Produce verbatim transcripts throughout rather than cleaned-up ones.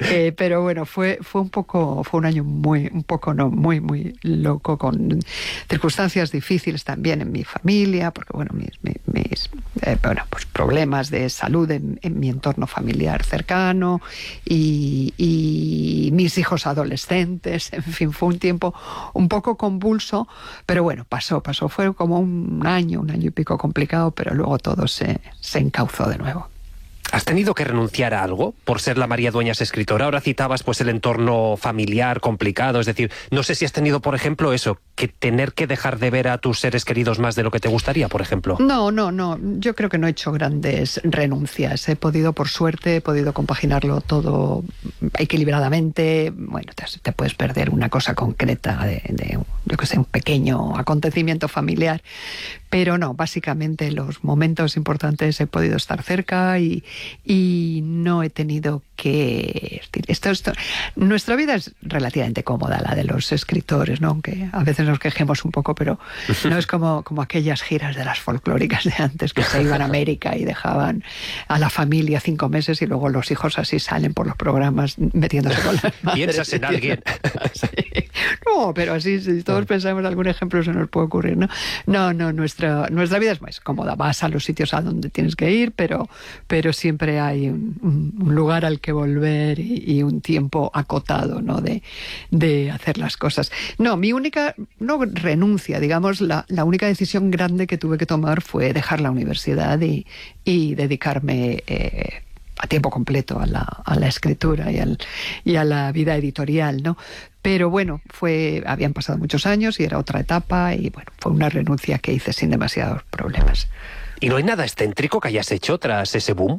Eh, pero bueno, fue fue un poco, fue un año muy, un poco no, muy, muy loco, con circunstancias difíciles también en mi familia, porque bueno, mis, mis, mis eh, bueno, pues problemas de salud en, en mi entorno familiar cercano y, y mis hijos adolescentes, en fin, fue un tiempo un poco convulso, pero bueno, pasó, pasó, fue como un año, un año y pico complicado, pero luego todo se, se encauzó de nuevo. ¿Has tenido que renunciar a algo por ser la María Dueñas escritora? Ahora citabas pues el entorno familiar complicado, es decir, no sé si has tenido, por ejemplo, eso, que tener que dejar de ver a tus seres queridos más de lo que te gustaría, por ejemplo. No, no, no, yo creo que no he hecho grandes renuncias. He podido, por suerte, he podido compaginarlo todo equilibradamente. Bueno, te, te puedes perder una cosa concreta de, de yo que sé, un pequeño acontecimiento familiar, pero no, básicamente los momentos importantes he podido estar cerca y y no he tenido que... Esto, esto, nuestra vida es relativamente cómoda, la de los escritores, ¿no? Aunque a veces nos quejemos un poco, pero no es como, como aquellas giras de las folclóricas de antes, que se iban a América y dejaban a la familia cinco meses y luego los hijos así salen por los programas metiéndose con las madres. ¿Piensas en alguien? Sí. No, pero así, si todos pensamos en algún ejemplo, se nos puede ocurrir, ¿no? No, no, nuestra, nuestra vida es más cómoda. Vas a los sitios a donde tienes que ir, pero, pero siempre hay un, un lugar al que volver y, y un tiempo acotado, ¿no? de, de hacer las cosas. No, mi única, no renuncia, digamos, la, la única decisión grande que tuve que tomar fue dejar la universidad y, y dedicarme eh, a tiempo completo a la, a la escritura y, al, y a la vida editorial, ¿no? Pero bueno, fue, habían pasado muchos años y era otra etapa y bueno, fue una renuncia que hice sin demasiados problemas. ¿Y no hay nada excéntrico que hayas hecho tras ese boom?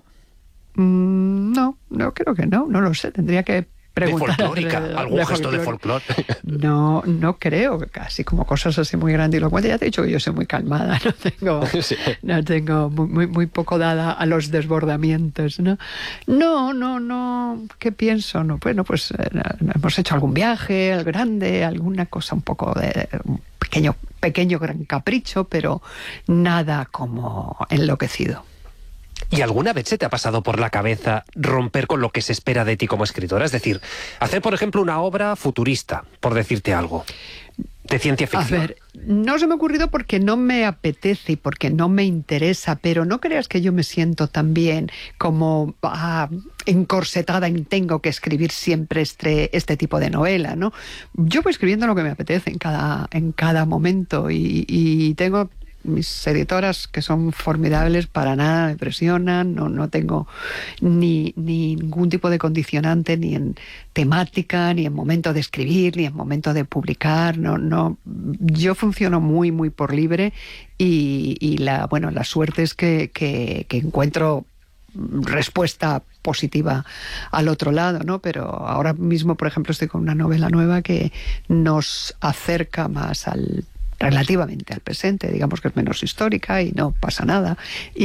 Mm, no, no creo que no, no lo sé, tendría que preguntar. ¿De folclórica? ¿Algún de gesto de folclore? No, no creo, casi como cosas así muy grandilocuentes. Ya te he dicho que yo soy muy calmada, no tengo, sí. no tengo muy, muy, muy poco dada a los desbordamientos, ¿no? No, no, no, ¿qué pienso? No, bueno, pues eh, hemos hecho algún viaje al grande, alguna cosa un poco de un pequeño, pequeño gran capricho, pero nada como enloquecido. ¿Y alguna vez se te ha pasado por la cabeza romper con lo que se espera de ti como escritora? Es decir, hacer, por ejemplo, una obra futurista, por decirte algo, de ciencia ficción. A ver, no se me ha ocurrido porque no me apetece y porque no me interesa, pero no creas que yo me siento también como ah, encorsetada en tengo que escribir siempre este, este tipo de novela, ¿no? Yo voy escribiendo lo que me apetece en cada, en cada momento y, y tengo... mis editoras, que son formidables, para nada me presionan, no, no tengo ni, ni ningún tipo de condicionante, ni en temática, ni en momento de escribir, ni en momento de publicar, no, no, yo funciono muy, muy por libre y, y la, bueno, la suerte es que, que, que encuentro respuesta positiva al otro lado, ¿no? Pero ahora mismo, por ejemplo, estoy con una novela nueva que nos acerca más al relativamente al presente, digamos que es menos histórica y no pasa nada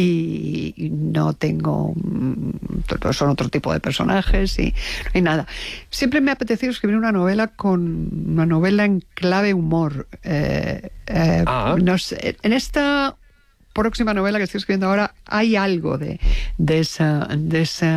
y no tengo, son otro tipo de personajes y no hay nada. Siempre me ha apetecido escribir una novela con una novela en clave humor. Eh, eh, ah. no sé, en esta próxima novela que estoy escribiendo ahora hay algo de, de esa, de ese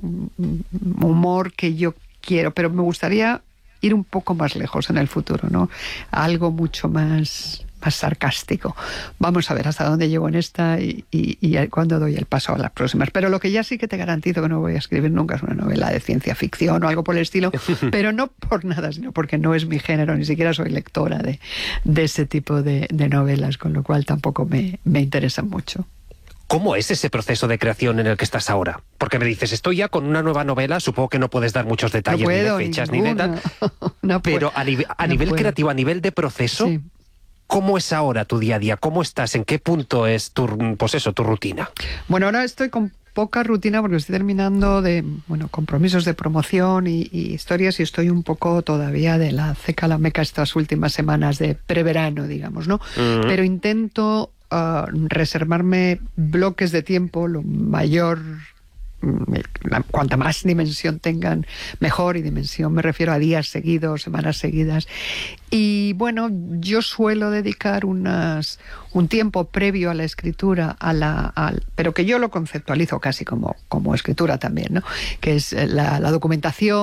humor que yo quiero, pero me gustaría ir un poco más lejos en el futuro, ¿no? Algo mucho más, más sarcástico. Vamos a ver hasta dónde llego en esta y, y, y cuándo doy el paso a las próximas. Pero lo que ya sí que te garantizo que no voy a escribir nunca es una novela de ciencia ficción o algo por el estilo, pero no por nada, sino porque no es mi género, ni siquiera soy lectora de, de ese tipo de, de novelas, con lo cual tampoco me, me interesan mucho. ¿Cómo es ese proceso de creación en el que estás ahora? Porque me dices, estoy ya con una nueva novela, supongo que no puedes dar muchos detalles, no puedo, ni de fechas, ninguna. Ni de tal. No pero a, nive a no nivel puedo. creativo, a nivel de proceso, sí. ¿Cómo es ahora tu día a día? ¿Cómo estás? ¿En qué punto es tu, pues eso, tu rutina? Bueno, ahora estoy con poca rutina porque estoy terminando de, bueno, compromisos de promoción y, y historias y estoy un poco todavía de la ceca a la meca estas últimas semanas de preverano, digamos, ¿no? Uh-huh. Pero intento Uh, reservarme bloques de tiempo, lo mayor, la, cuanta más dimensión tengan, mejor, y dimensión me refiero a días seguidos, semanas seguidas. Y bueno, yo suelo dedicar unas, un tiempo previo a la escritura, a la, al, pero que yo lo conceptualizo casi como, como escritura también, ¿no? Que es la, la documentación,